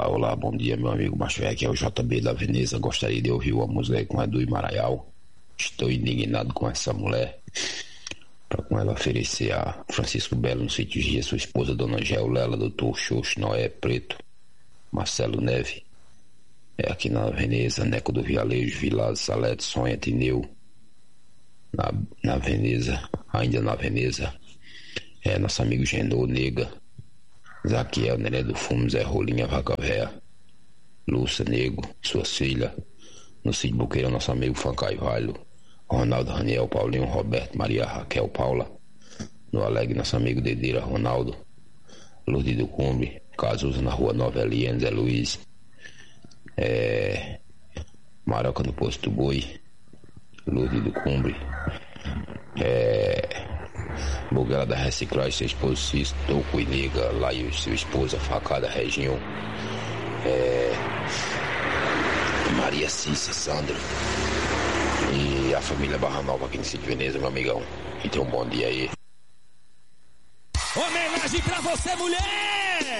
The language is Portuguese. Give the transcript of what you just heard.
Olá, bom dia, meu amigo Macho. Aqui é o JB da Veneza. Gostaria de ouvir uma música aí com Edu e Maraial. Estou indignado com essa mulher. Para com ela oferecer a Francisco Belo no sítio Gia, sua esposa, Dona Geolela, Doutor Xoxo, Noé Preto, Marcelo Neve. É aqui na Veneza, Neco do Vialejo, Vilares, Salete, Sonha, Tineu. Na Veneza, ainda na Veneza. É nosso amigo Genô, Nega. Zaquiel, Nené do Fumo, Zé Rolinha, Vaca Véia, Lúcia, Nego, suas filhas, no Cid Buqueira, nosso amigo Fancai Valho, Ronaldo, Raniel, Paulinho, Roberto, Maria, Raquel, Paula, no Alegre, nosso amigo Dedeira, Ronaldo, Lourdes do Cumbre, Casuza, na Rua Nova Eliane, Zé Luiz, Maroca no Posto do Boi, Lourdes do Cumbre, Buguela da Reciclagem, seu esposo Cis, Toco e Nega, lá e sua esposa, Facada, Região, Maria Cissa, Sandro e a família Barra Nova aqui no Sítio Veneza, meu amigão. E tem um bom dia aí. Homenagem pra você, mulher!